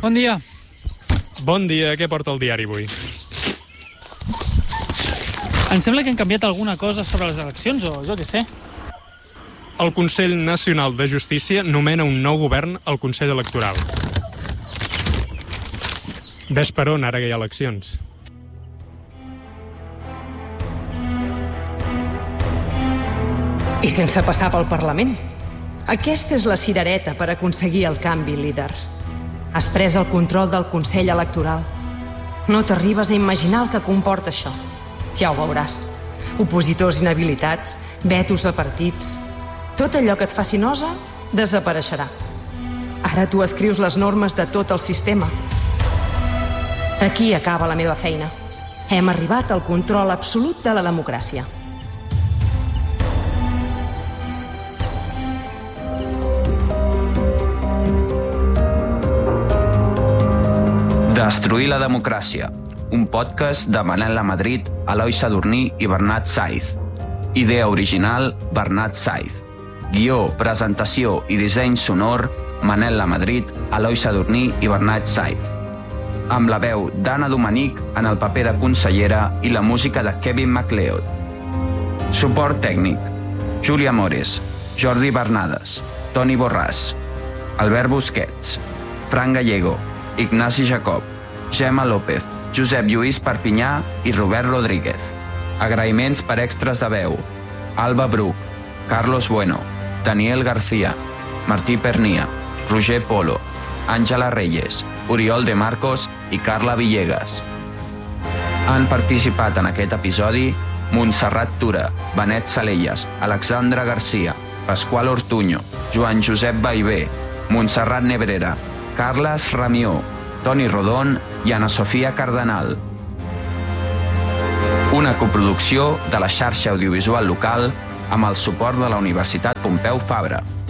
Bon dia. Bon dia, què porta el diari avui? Em sembla que han canviat alguna cosa sobre les eleccions, o jo què sé. El Consell Nacional de Justícia nomena un nou govern al Consell Electoral. Ves per on, ara que hi ha eleccions. I sense passar pel Parlament. Aquesta és la cirereta per aconseguir el canvi, líder. Has pres el control del Consell Electoral. No t'arribes a imaginar el que comporta això. Ja ho veuràs. Opositors inhabilitats, vetos a partits... Tot allò que et faci nosa desapareixerà. Ara tu escrius les normes de tot el sistema. Aquí acaba la meva feina. Hem arribat al control absolut de la democràcia. Destruir la democràcia, un podcast de Manel Lamadrid, Eloi Sadurní i Bernat Saiz. Idea original, Bernat Saiz. Guió, presentació i disseny sonor, Manel Lamadrid, Eloi Sadurní i Bernat Saiz. Amb la veu d'Anna Dominic en el paper de consellera i la música de Kevin MacLeod. Suport tècnic, Júlia Mores, Jordi Bernades, Toni Borràs, Albert Busquets, Fran Gallego, Ignasi Jacob, Gemma López, Josep Lluís Perpinyà i Robert Rodríguez. Agraïments per extras de veu: Alba Bruc, Carlos Bueno, Daniel García, Martí Pernia, Roger Polo, Àngela Reyes, Oriol de Marcos i Carla Villegas. Han participat en aquest episodi Montserrat Tura, Benet Salelles, Alexandra Garcia, Pasqual Ortuño, Joan Josep Baivé, Montserrat Nebrera, Carles Ramió, Toni Rodon i Ana Sofia Cardenal. Una coproducció de la xarxa audiovisual local amb el suport de la Universitat Pompeu Fabra.